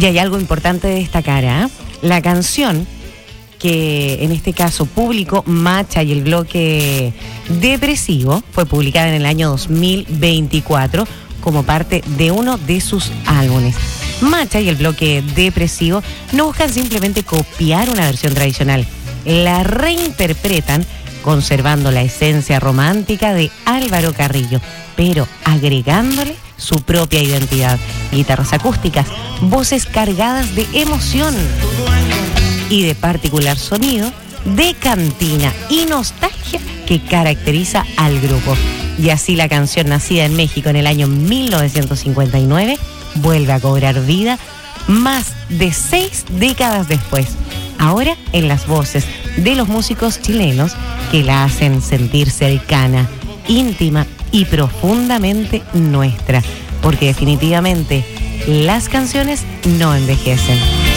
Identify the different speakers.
Speaker 1: Y hay algo importante de destacar, ¿eh? La canción que en este caso publicó Macha y el bloque Depresivo fue publicada en el año 2024 como parte de uno de sus álbumes. Macha y el bloque Depresivo no buscan simplemente copiar una versión tradicional, la reinterpretan conservando la esencia romántica de Álvaro Carrillo, pero agregándole su propia identidad. Guitarras acústicas, voces cargadas de emoción y de particular sonido de cantina y nostalgia que caracteriza al grupo. Y así la canción, nacida en México en el año 1959, vuelve a cobrar vida más de 6 décadas después, ahora en las voces de los músicos chilenos que la hacen sentir cercana, íntima y profundamente nuestra, porque definitivamente las canciones no envejecen.